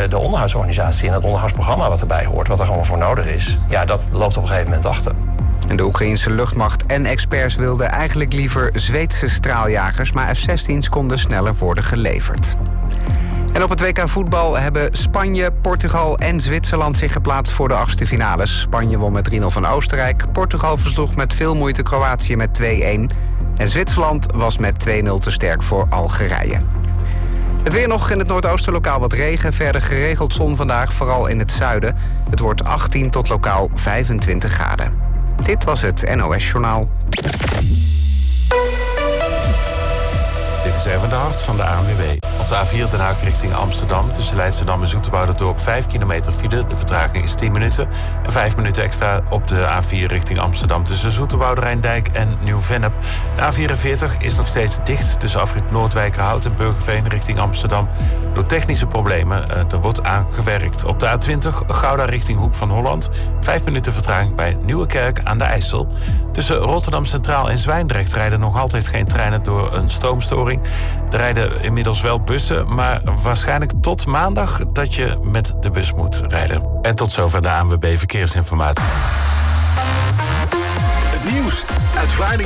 de onderhoudsorganisatie en het onderhoudsprogramma wat erbij hoort, wat er gewoon voor nodig is, ja, dat loopt op een gegeven moment achter. En de Oekraïnse luchtmacht en experts wilden eigenlijk liever Zweedse straaljagers, maar F-16's konden sneller worden geleverd. En op het WK voetbal hebben Spanje, Portugal en Zwitserland zich geplaatst voor de achtste finales. Spanje won met 3-0 van Oostenrijk. Portugal versloeg met veel moeite Kroatië met 2-1. En Zwitserland was met 2-0 te sterk voor Algerije. Het weer nog in het noordoosten lokaal wat regen. Verder geregeld zon vandaag, vooral in het zuiden. Het wordt 18 tot lokaal 25 graden. Dit was het NOS Journaal. Dit is even de hart van de ANWB. Op de A4 Den Haag richting Amsterdam. Tussen Leidschendam en Zoeterwouderdorp 5 kilometer file. De vertraging is 10 minuten. En 5 minuten extra op de A4 richting Amsterdam. Tussen Zoeterwoude Rijndijk en Nieuw-Vennep. De A44 is nog steeds dicht. Tussen afrit Noordwijkerhout en Burgerveen richting Amsterdam. Door technische problemen. Er wordt aangewerkt. Op de A20 Gouda richting Hoek van Holland. 5 minuten vertraging bij Nieuwekerk aan de IJssel. Tussen Rotterdam Centraal en Zwijndrecht rijden nog altijd geen treinen door een stroomstoring. Er rijden inmiddels wel bussen, maar waarschijnlijk tot maandag dat je met de bus moet rijden. En tot zover de ANWB Verkeersinformatie. Het nieuws uit Vlaardingen.